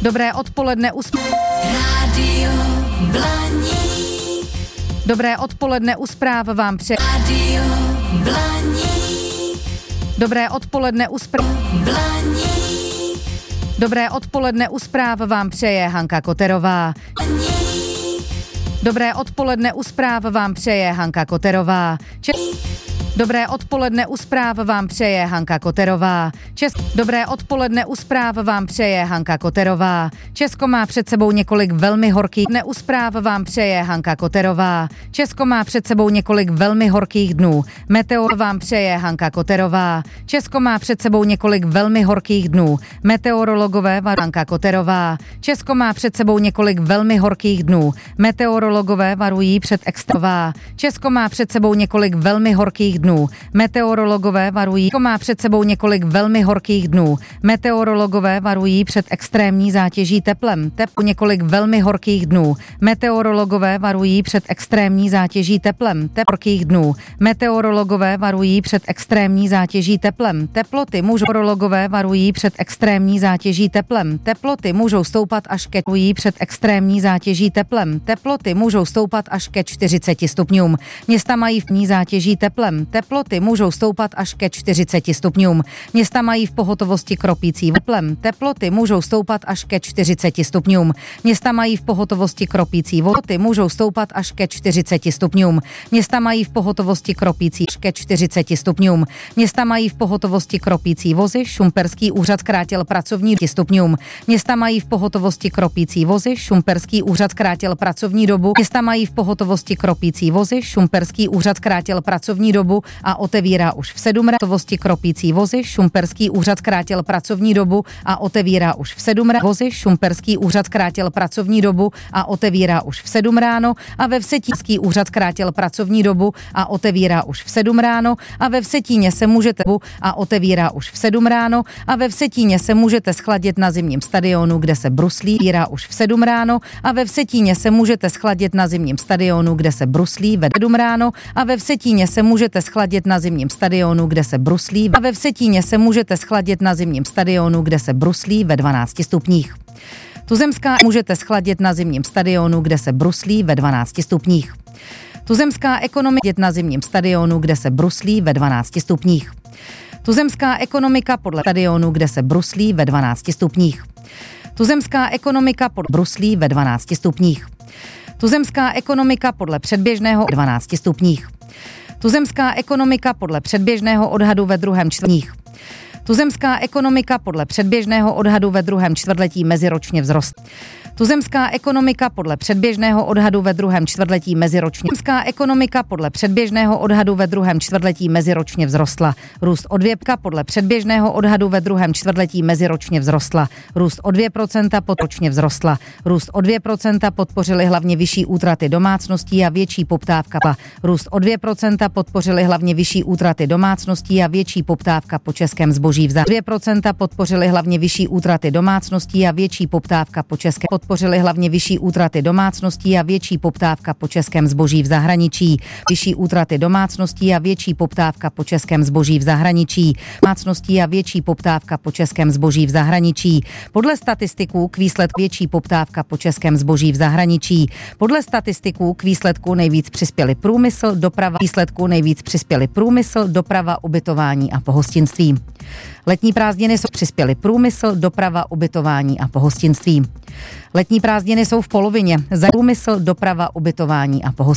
Dobré odpoledne Rádio Blaník. Dobré odpoledne u zpráv vám přeje. Rádio Blaník. Dobré odpoledne u Blaník. Dobré odpoledne u zpráv vám přeje Hanka Koterová. Dobré odpoledne u zpráv vám přeje Hanka Koterová. Dobré odpoledne u zpráv vám přeje Hanka Koterová. Dobré odpoledne u zpráv vám přeje Hanka Koterová. Česko má před sebou několik velmi horkých dnů. U zpráv vám přeje Hanka Koterová. Česko má před sebou několik velmi horkých dnů. Meteor vám přeje Hanka Koterová. Česko má před sebou několik velmi horkých dnů. Meteorologové Hanka Koterová. Česko má před sebou několik velmi horkých dnů. Meteorologové varují před extrová. Česko má před sebou několik velmi horkých dnů. Meteorologové varují. Česko má před sebou několik velmi horkých dnů. Meteorologové varují před extrémní zátěží teplem. Několik velmi horkých dnů. Meteorologové varují před extrémní zátěží teplem. Horkých dnů. Meteorologové varují před extrémní zátěží teplem. Teploty meteorologové varují před extrémní zátěží teplem. Teploty můžou stoupat až ke před extrémní zátěží teplem. Teploty můžou stoupat až ke 40 stupňům. Města mají v ní zátěží teplem. Teploty můžou stoupat až ke 40 stupňům. Města mají v pohotovosti kropící teplem. Teploty můžou stoupat až ke 40 stupňům. Města mají v pohotovosti kropící voty můžou stoupat až ke 40 stupňům. Města mají v pohotovosti kropící až ke 40 stupňům. Města mají v pohotovosti kropící vozy. Šumperský úřad zkrátil pracovní stupňům. Města mají v pohotovosti kropící vozy. Šumperský úřad zkrátil pracovní dobu. Města mají v pohotovosti kropící vozy. Šumperský úřad zkrátil pracovní dobu a otevírá už v 7 ráno. Vozy kropící vozy. Šumperský úřad zkrátil pracovní dobu a otevírá už v 7 ráno. Vozy Šumperský úřad zkrátil pracovní dobu a otevírá už v 7 ráno a ve Vsetíňský úřad zkrátil pracovní dobu a otevírá už v 7 ráno a ve Vsetíně se můžete a otevírá už v 7 ráno a ve Vsetíně se můžete schladit na zimním stadionu, kde se bruslí, otevírá už v 7 ráno a ve Vsetíně se můžete schladit na zimním stadionu, kde se bruslí ve 7 ráno a ve Vsetíně se můžete schladit na zimním stadionu, kde se bruslí a ve Vsetíně se můžete schladit na zimním stadionu, kde se bruslí ve 12 stupních. Tuzemská můžete schladit na zimním stadionu, kde se bruslí ve 12 stupních. Tuzemská ekonomika na zimním stadionu, kde se bruslí ve 12 stupních. Tuzemská ekonomika podle stadionu, kde se bruslí ve 12 stupních. Tuzemská ekonomika podle bruslí ve 12 stupních. Tuzemská ekonomika podle předběžného 12 stupních. Tuzemská ekonomika podle předběžného odhadu ve druhém čtvrtletí. Tuzemská ekonomika podle předběžného odhadu ve druhém čtvrtletí meziročně vzrost. Tuzemská ekonomika podle předběžného odhadu ve druhém čtvrtletí meziročně. Tuzemská ekonomika podle předběžného odhadu ve druhém čtvrtletí meziročně vzrostla. Růst o 2% podle předběžného odhadu ve druhém čtvrtletí meziročně vzrostla. Růst o 2% področně vzrostla. Růst o 2% podpořily hlavně vyšší útraty domácností a větší poptávka. Růst o 2% podpořily hlavně vyšší útraty domácností a větší poptávka po českém zboží. 2% podpořily hlavně vyšší útraty domácností a větší poptávka po českém podpořily hlavně vyšší útraty domácností a větší poptávka po českém zboží v zahraničí. Vyšší útraty domácností a větší poptávka po českém zboží v zahraničí. Domácností a větší poptávka po českém zboží v zahraničí. Podle statistiků k výsledku větší poptávka po českém zboží v zahraničí. Podle statistiků k výsledku nejvíc přispěli průmysl, doprava. Výsledku nejvíc přispěli průmysl, doprava, ubytování a pohostinství. Letní prázdniny jsou přispěli průmysl, doprava, ubytování a pohostinství. Letní prázdniny jsou v polovině. Za průmysl, doprava, ubytování a pohostinství.